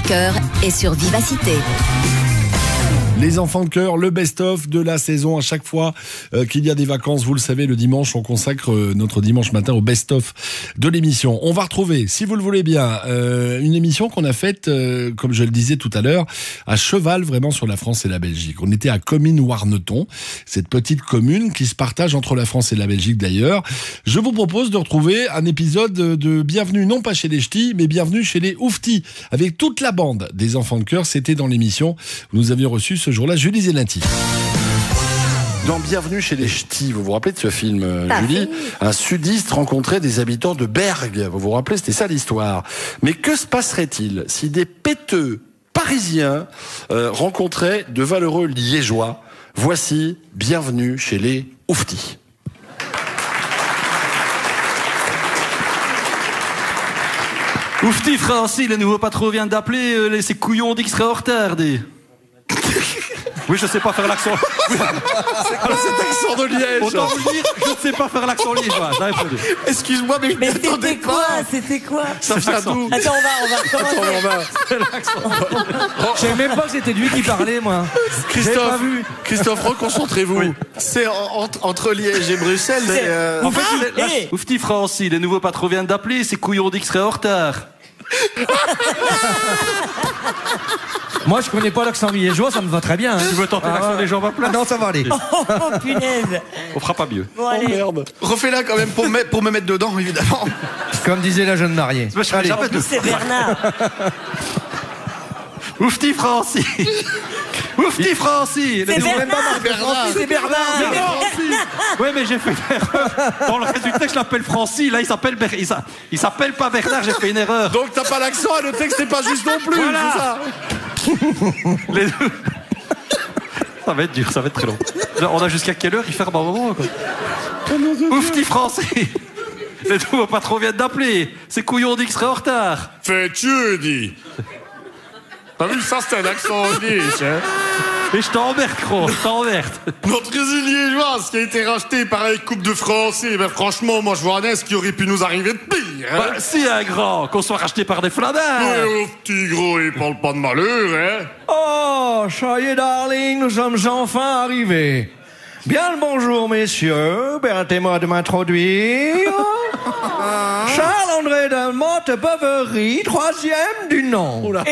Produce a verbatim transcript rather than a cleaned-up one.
cœur est sur Vivacité. Les enfants de cœur, le best-of de la saison. À chaque fois euh, qu'il y a des vacances, vous le savez, le dimanche, on consacre euh, notre dimanche matin au best-of de l'émission. On va retrouver, si vous le voulez bien, euh, une émission qu'on a faite, euh, comme je le disais tout à l'heure, à cheval vraiment sur la France et la Belgique. On était à Comines-Warneton, cette petite commune qui se partage entre la France et la Belgique d'ailleurs. Je vous propose de retrouver un épisode de Bienvenue, non pas chez les Ch'tis, mais Bienvenue chez les Ouftis, avec toute la bande des enfants de cœur. C'était dans l'émission où nous avions reçu ce Ce jour-là, Julie Zelinti. Dans Bienvenue chez les Ch'tis, vous vous rappelez de ce film, ah, Julie ? Un sudiste rencontrait des habitants de Bergue. Vous vous rappelez, c'était ça l'histoire. Mais que se passerait-il si des péteux parisiens euh, rencontraient de valeureux liégeois ? Voici Bienvenue chez les Ouftis. Oufti, Francis, le nouveau patron vient d'appeler, euh, les, ces couillons dit qu'il serait en retard, dis. Oui, je sais pas faire l'accent. C'est quoi cet accent de Liège ? Autant vous le dire, je ne sais pas faire l'accent liégeois. Excuse-moi, mais, mais c'était quoi pas. C'était quoi Ça vient d'où ? Attends, on va, on va recommencer. Attends, on va. C'est l'accent. Je savais même pas que c'était lui qui parlait, moi. Christophe, pas vu. Christophe, reconcentrez-vous. Oui. C'est en, en, entre Liège et Bruxelles. C'est... Euh... En fait, ah, il est, là, hey. Oufti, Francis, le nouveau patron vient d'appeler, ces couillons dit qu'il serait en retard. Moi, je connais pas l'accent liégeois, ça me va très bien. Hein. Tu veux tenter ah, l'accent ouais. liégeois à ma place ? Ah non, ça va aller. Oh, punaise. On fera pas mieux. Bon, allez. Oh merde. Refais-la quand même pour me, pour me mettre dedans, évidemment. Comme disait la jeune mariée. Allez. En plus, c'est Bernard. Oufti, Francis. Oufti, Francis. C'est Bernard. Bernard. C'est Bernard. C'est Bernard. Oui, mais j'ai fait une erreur. Dans le reste du texte, je l'appelle Francis. Là, il s'appelle Ber... il, s'a... il s'appelle pas Bernard. J'ai fait une erreur. Donc t'as pas l'accent. Le texte n'est pas juste non plus. Voilà. C'est ça. Les deux. Ça va être dur. Ça va être très long. On a jusqu'à quelle heure il ferme un moment quoi. Oufti, Francis. Le nouveau patron vient d'appeler. Ces couillons dit qu'il serait en retard. Fais-tu, dis. T'as vu, ça c'est un accent liège, hein. Mais je t'emmerde, gros, je t'emmerde. Notre usine liégeoise qui a été rachetée par une coupe de Français, ben franchement, moi je vois un ce qui aurait pu nous arriver de pire, hein. Bah, si, un grand, qu'on soit racheté par des fladards. Oui, oh, petit gros, il parle pas de malheur, hein. Oh, ça y est, darling, nous sommes enfin arrivés. Bien le bonjour, messieurs. Permettez-moi de m'introduire. Charles-André Delmotte Bovary, troisième du nom.